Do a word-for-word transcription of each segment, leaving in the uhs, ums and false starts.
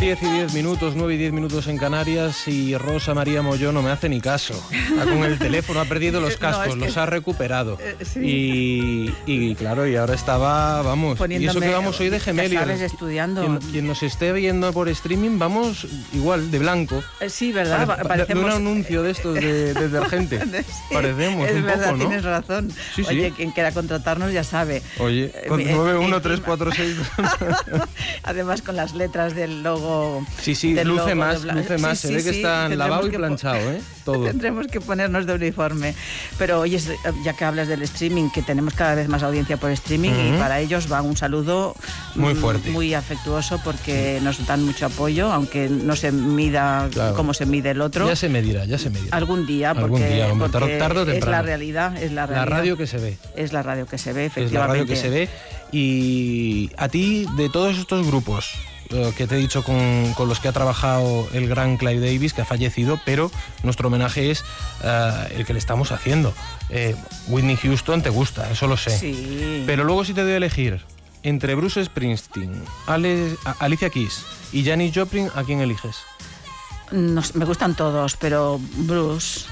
diez y diez minutos, nueve y diez minutos en Canarias, y Rosa María Molló no me hace ni caso. Está con el teléfono, ha perdido los cascos, no, es que... los ha recuperado. Eh, sí. y, y claro, y ahora estaba, vamos, poniéndome, y eso que vamos hoy de gemelos. Sabes, estudiando. Quien, quien nos esté viendo por streaming, vamos igual, de blanco. Eh, sí, ¿verdad? Pare, Parecemos... De un anuncio de estos de, de detergente. Sí, parecemos es un verdad, poco, ¿no? Tienes razón. Sí, Oye, sí. quien quiera contratarnos ya sabe. Oye, con nueve uno tres cuatro seis. Además, con las letras del logo. Sí, sí, del luce logo más, Bla... luce más. Sí, Se ve sí, que sí, está lavado y que planchado, ¿eh? Todo. Tendremos que ponernos de uniforme. Pero oye, ya que hablas del streaming, que tenemos cada vez más audiencia por streaming, uh-huh. y para ellos va un saludo muy fuerte, muy afectuoso, porque nos dan mucho apoyo, aunque no se mida claro. como se mide el otro. Ya se medirá, ya se medirá. Algún día, porque, Algún día, hombre, porque tarde o temprano. Es la realidad, es la realidad. La radio que se ve. Es la radio que se ve, efectivamente. Es la radio que se ve. Y a ti, de todos estos grupos que te he dicho con, con los que ha trabajado el gran Clive Davis, que ha fallecido, pero nuestro homenaje es uh, el que le estamos haciendo. Eh, Whitney Houston te gusta, eso lo sé. Sí. Pero luego, si te doy a elegir entre Bruce Springsteen, Ale, Alicia Keys y Janis Joplin, ¿a quién eliges? No, me gustan todos, pero Bruce...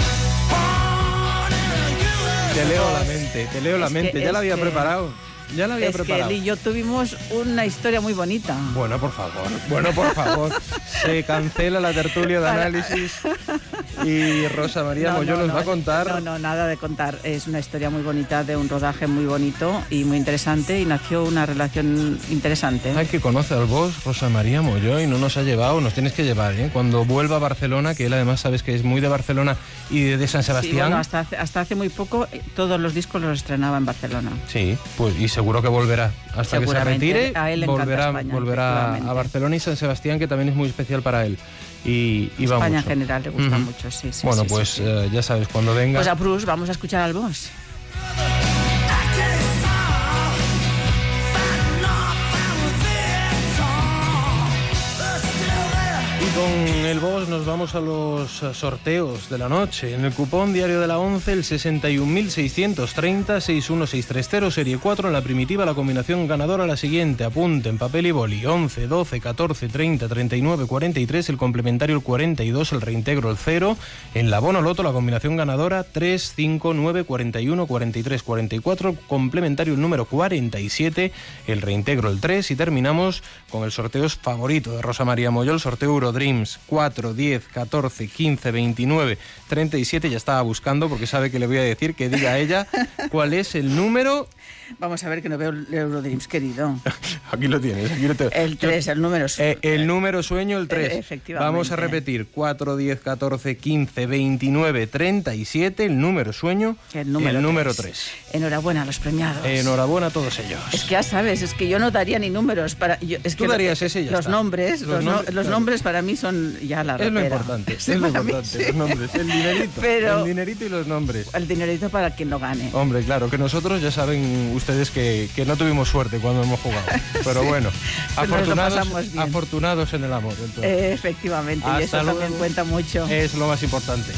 Te leo la mente, te leo la es mente, que, ya la había que... preparado. Ya la había es preparado. que él y yo tuvimos una historia muy bonita. Bueno, por favor, bueno, por favor. Se cancela la tertulia de análisis y Rosa María no, Molló no, nos no, va a contar. No, no, nada de contar. Es una historia muy bonita de un rodaje muy bonito y muy interesante, y nació una relación interesante. Ay, que conoce al boss, Rosa María Molló, y no nos ha llevado, nos tienes que llevar, ¿eh? Cuando vuelva a Barcelona, que él además sabes que es muy de Barcelona y de, de San Sebastián. Sí, bueno, hasta hace, hasta hace muy poco todos los discos los estrenaba en Barcelona. Sí, pues y seguro que volverá. Hasta que se retire, a él le volverá, España, volverá a Barcelona y San Sebastián, que también es muy especial para él. Y, y España va mucho. En general le gusta uh-huh. mucho, sí, sí. Bueno, sí, pues sí, sí. Eh, ya sabes, cuando venga... Pues a Bruce vamos a escuchar al boss. Con el boss nos vamos a los sorteos de la noche. En el cupón diario de la once, el sesenta y un mil seiscientos treinta, sesenta y uno mil seiscientos treinta, serie cuatro, en la primitiva, la combinación ganadora la siguiente. Apunten, papel y boli: once, doce, catorce, treinta, treinta y nueve, cuarenta y tres, el complementario el cuarenta y dos, el reintegro el cero. En la bono loto, la combinación ganadora tres, cinco, nueve, cuarenta y uno, cuarenta y tres, cuarenta y cuatro, el complementario el número cuarenta y siete, el reintegro el tres. Y terminamos con el sorteo favorito de Rosa María Molló, el sorteo Eurodreams cuatro, diez, catorce, quince, veintinueve, treinta y siete. Ya estaba buscando porque sabe que le voy a decir que diga a ella cuál es el número. Vamos a ver, que no veo el Eurodreams, querido. Aquí lo tienes, aquí lo tengo. El tres, el número sueño. Eh, el número sueño, el tres. Eh, efectivamente. Vamos a repetir: cuatro, diez, catorce, quince, veintinueve, treinta y siete, el número sueño, el número, el número tres. Enhorabuena a los premiados. Enhorabuena a todos ellos. Es que ya sabes, es que yo no daría ni números para... Yo, es Tú que darías ese y ya los está. Nombres, los, los, nombres, no, los claro. nombres para mí son ya la Es repera. lo importante, Sí, es lo para mí, importante, sí. los nombres, el dinerito. Pero el dinerito y los nombres. El dinerito para quien lo gane. Hombre, claro, que nosotros ya saben ustedes que, que no tuvimos suerte cuando hemos jugado. Pero bueno, Pero afortunados, afortunados en el amor. Eh, efectivamente, Hasta y eso luego. también cuenta mucho. Es lo más importante.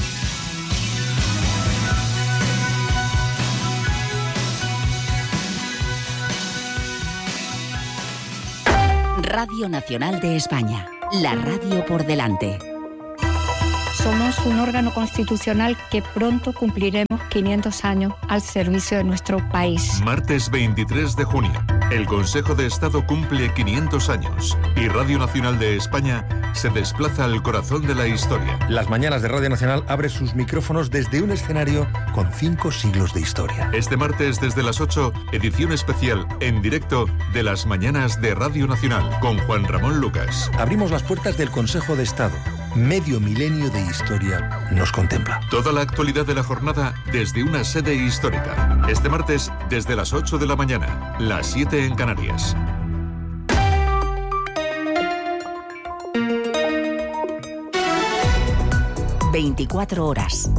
Radio Nacional de España, la radio por delante. Somos un órgano constitucional que pronto cumpliremos quinientos años al servicio de nuestro país. Martes veintitrés de junio, el Consejo de Estado cumple quinientos años y Radio Nacional de España se desplaza al corazón de la historia. Las mañanas de Radio Nacional abre sus micrófonos desde un escenario con cinco siglos de historia. Este martes desde las ocho, edición especial en directo de las mañanas de Radio Nacional con Juan Ramón Lucas. Abrimos las puertas del Consejo de Estado. Medio milenio de historia nos contempla. Toda la actualidad de la jornada desde una sede histórica. Este martes desde las ocho de la mañana, las siete en Canarias. veinticuatro horas.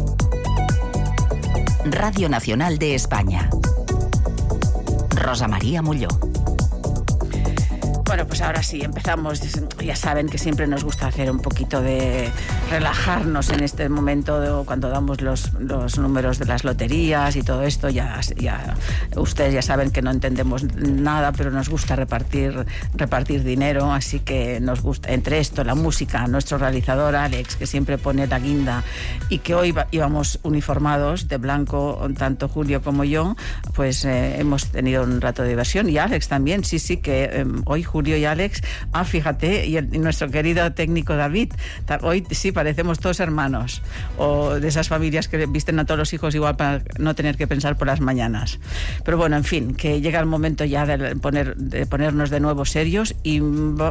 Radio Nacional de España. Rosa María Molló. Bueno, pues ahora sí, empezamos. Ya saben que siempre nos gusta hacer un poquito de relajarnos en este momento de, cuando damos los, los números de las loterías y todo esto. Ya, ya ustedes ya saben que no entendemos nada, pero nos gusta repartir, repartir dinero, así que nos gusta, entre esto, la música, nuestro realizador Alex, que siempre pone la guinda, y que hoy íbamos uniformados de blanco, tanto Julio como yo, pues eh, hemos tenido un rato de diversión, y Alex también, sí, sí, que eh, hoy Julio y Alex, ah, fíjate, y, el, y nuestro querido técnico David, hoy sí parecemos todos hermanos, o de esas familias que visten a todos los hijos igual para no tener que pensar por las mañanas. Pero bueno, en fin, que llega el momento ya de, poner, de ponernos de nuevo serios, y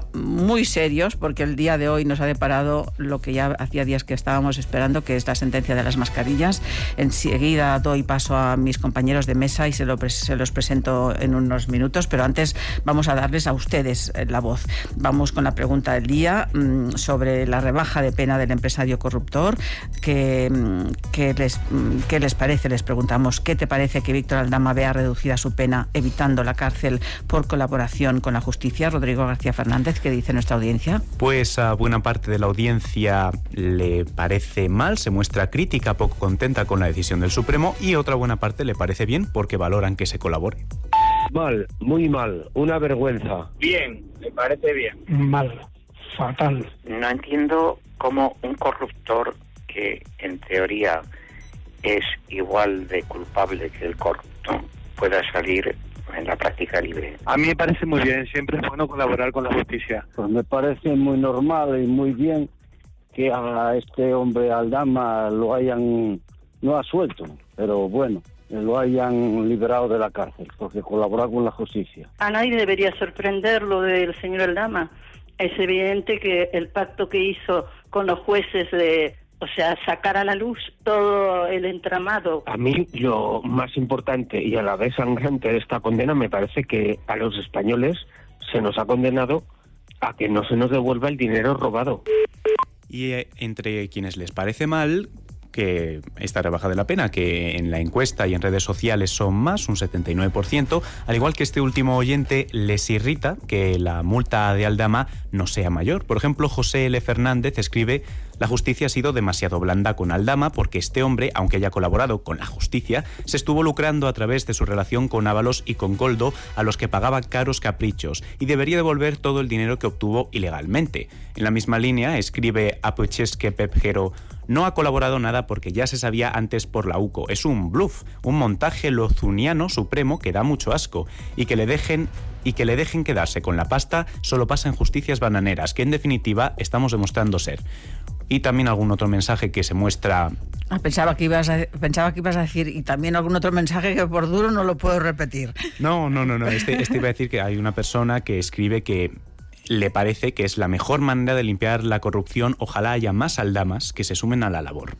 muy serios, porque el día de hoy nos ha deparado lo que ya hacía días que estábamos esperando, que es la sentencia de las mascarillas. Enseguida doy paso a mis compañeros de mesa y se, lo, se los presento en unos minutos, pero antes vamos a darles a ustedes la voz. Vamos con la pregunta del día mmm, sobre la rebaja de pena del empresario corruptor. ¿Qué, qué, les, ¿Qué les parece? Les preguntamos, ¿qué te parece que Víctor Aldama vea reducida su pena evitando la cárcel por colaboración con la justicia? Rodrigo García Fernández, ¿qué dice nuestra audiencia? Pues a buena parte de la audiencia le parece mal, se muestra crítica, poco contenta con la decisión del Supremo, y otra buena parte le parece bien porque valoran que se colabore. Mal, muy mal, una vergüenza. Bien, me parece bien. Mal, fatal. No entiendo cómo un corruptor que en teoría es igual de culpable que el corrupto pueda salir en la práctica libre. A mí me parece muy bien, siempre es bueno colaborar con la justicia. Pues me parece muy normal y muy bien que a este hombre Aldama lo hayan, no asuelto, pero bueno, lo hayan liberado de la cárcel, porque colabora con la justicia. A nadie debería sorprender lo del señor Aldama. Es evidente que el pacto que hizo con los jueces de, o sea, sacar a la luz todo el entramado. A mí lo más importante y a la vez sangrante de esta condena me parece que a los españoles se nos ha condenado a que no se nos devuelva el dinero robado. Y eh, entre quienes les parece mal que esta rebaja de la pena, que en la encuesta y en redes sociales son más, un setenta y nueve por ciento, al igual que este último oyente, les irrita que la multa de Aldama no sea mayor. Por ejemplo, José L. Fernández escribe: la justicia ha sido demasiado blanda con Aldama porque este hombre, aunque haya colaborado con la justicia, se estuvo lucrando a través de su relación con Ábalos y con Goldo, a los que pagaba caros caprichos, y debería devolver todo el dinero que obtuvo ilegalmente. En la misma línea escribe Apocheske Pepjero: no ha colaborado nada porque ya se sabía antes por la U C O. Es un bluff, un montaje lozuniano supremo que da mucho asco, y que le dejen y que le dejen quedarse con la pasta solo pasa en justicias bananeras, que en definitiva estamos demostrando ser. Y también algún otro mensaje que se muestra... Ah, pensaba que ibas a, pensaba que ibas a decir, y también algún otro mensaje que por duro no lo puedo repetir. No, no, no, no. Este, este iba a decir que hay una persona que escribe que le parece que es la mejor manera de limpiar la corrupción. Ojalá haya más Aldamas que se sumen a la labor.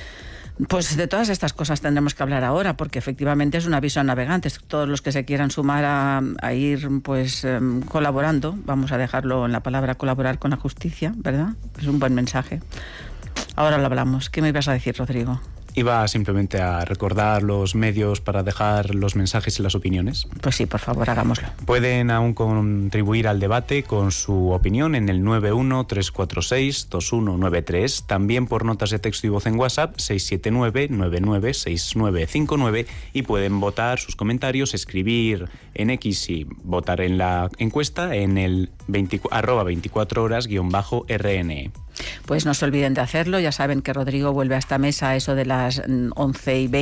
Pues de todas estas cosas tendremos que hablar ahora, porque efectivamente es un aviso a navegantes. Todos los que se quieran sumar a, a ir pues eh, colaborando, vamos a dejarlo en la palabra colaborar con la justicia, ¿verdad? Es un buen mensaje. Ahora lo hablamos. ¿Qué me ibas a decir, Rodrigo? Iba simplemente a recordar los medios para dejar los mensajes y las opiniones. Pues sí, por favor, hagámoslo. Pueden aún contribuir al debate con su opinión en el nueve uno tres cuatro seis dos uno nueve tres, también por notas de texto y voz en WhatsApp seis siete nueve nueve nueve seis nueve cinco nueve, y pueden votar sus comentarios, escribir en X y votar en la encuesta en el veinte, arroba veinticuatro horas guión bajo R N E. Pues no se olviden de hacerlo. Ya saben que Rodrigo vuelve a esta mesa a eso de las once y veinte.